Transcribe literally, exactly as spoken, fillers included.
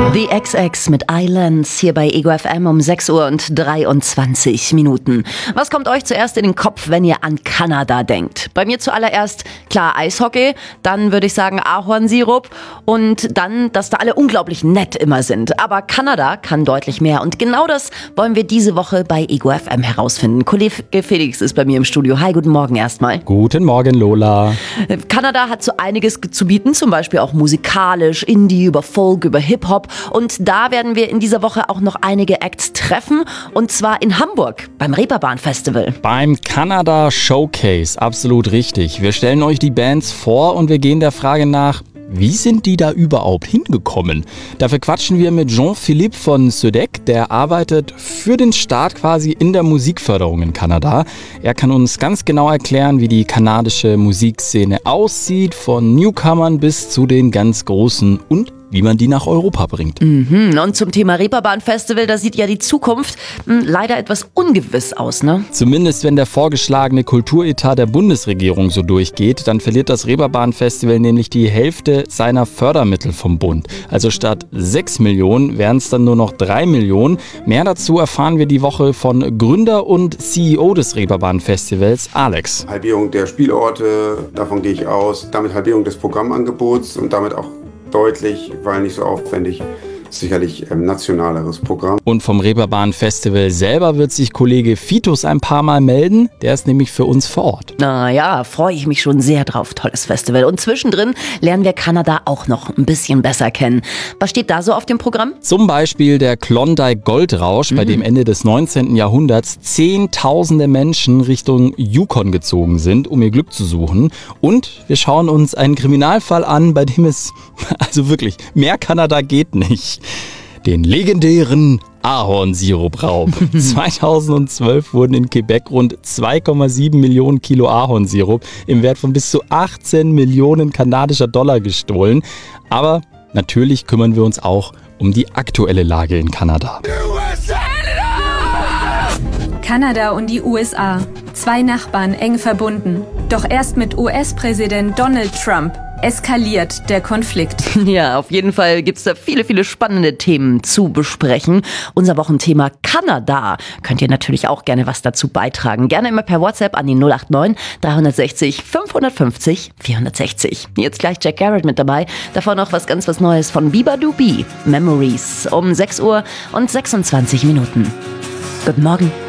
The X X mit Islands hier bei Ego F M um sechs Uhr und dreiundzwanzig Minuten. Was kommt euch zuerst in den Kopf, wenn ihr an Kanada denkt? Bei mir zuallererst, klar, Eishockey, dann würde ich sagen Ahornsirup und dann, dass da alle unglaublich nett immer sind. Aber Kanada kann deutlich mehr und genau das wollen wir diese Woche bei Ego F M herausfinden. Kollege Felix ist bei mir im Studio. Hi, guten Morgen erstmal. Guten Morgen, Lola. Kanada hat so einiges zu bieten, zum Beispiel auch musikalisch, Indie, über Folk, über Hip-Hop. Und da werden wir in dieser Woche auch noch einige Acts treffen. Und zwar in Hamburg beim Reeperbahn Festival. Beim Kanada Showcase, absolut richtig. Wir stellen euch die Bands vor und wir gehen der Frage nach, wie sind die da überhaupt hingekommen? Dafür quatschen wir mit Jean-Philippe von Södec, der arbeitet für den Staat quasi in der Musikförderung in Kanada. Er kann uns ganz genau erklären, wie die kanadische Musikszene aussieht, von Newcomern bis zu den ganz Großen und wie man die nach Europa bringt. Mhm. Und zum Thema Reeperbahn Festival, da sieht ja die Zukunft mh, leider etwas ungewiss aus, ne? Zumindest wenn der vorgeschlagene Kulturetat der Bundesregierung so durchgeht, dann verliert das Reeperbahn Festival nämlich die Hälfte seiner Fördermittel vom Bund. Also statt sechs Millionen wären es dann nur noch drei Millionen. Mehr dazu erfahren wir die Woche von Gründer und C E O des Reeperbahn Festivals, Alex. Halbierung der Spielorte, davon gehe ich aus. Damit Halbierung des Programmangebots und damit auch deutlich, weil nicht so aufwendig, sicherlich ein nationaleres Programm. Und vom Reeperbahn Festival selber wird sich Kollege Fitus ein paar Mal melden. Der ist nämlich für uns vor Ort. Naja, freue ich mich schon sehr drauf. Tolles Festival. Und zwischendrin lernen wir Kanada auch noch ein bisschen besser kennen. Was steht da so auf dem Programm? Zum Beispiel der Klondike Goldrausch, mhm. bei dem Ende des neunzehnten Jahrhunderts zehntausende Menschen Richtung Yukon gezogen sind, um ihr Glück zu suchen. Und wir schauen uns einen Kriminalfall an, bei dem es, also wirklich, mehr Kanada geht nicht. Den legendären Ahornsirup-Raub. zweitausendzwölf wurden in Quebec rund zwei Komma sieben Millionen Kilo Ahornsirup im Wert von bis zu achtzehn Millionen kanadischer Dollar gestohlen. Aber natürlich kümmern wir uns auch um die aktuelle Lage in Kanada. Kanada und die U S A. Zwei Nachbarn eng verbunden. Doch erst mit U S-Präsident Donald Trump eskaliert der Konflikt. Ja, auf jeden Fall gibt's da viele, viele spannende Themen zu besprechen. Unser Wochenthema Kanada. Könnt ihr natürlich auch gerne was dazu beitragen. Gerne immer per WhatsApp an die null acht neun drei sechs null fünf fünf null vier sechs null. Jetzt gleich Jack Garrett mit dabei. Davor noch was ganz was Neues von Biba Dubi. Memories um sechs Uhr und sechsundzwanzig Minuten. Guten Morgen.